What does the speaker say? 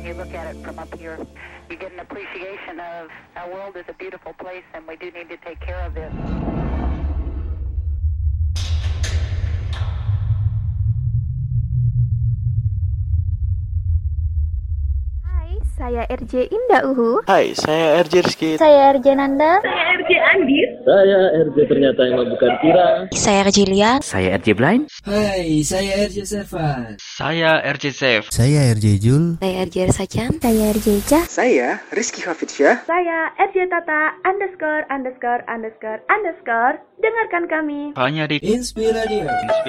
you look at it from up here. You get an appreciation of our world is a beautiful place and we do need to take care of it. Hai, saya RJ Indah Uhu. Hai, saya RJ Rizky. Saya RJ Nanda. Saya RJ Andis. Saya RJ ternyata yang bukan Tira. Saya RJ Lia. Saya RJ Blind. Hai, saya RJ Sevan. Saya RJ Safe. Saya RJ Jul. Saya RJ Sacan. Saya RJ Ica. Saya Rizky Hafidsyah. Saya RJ Tata ______. Dengarkan kami Hanya di Inspiradio.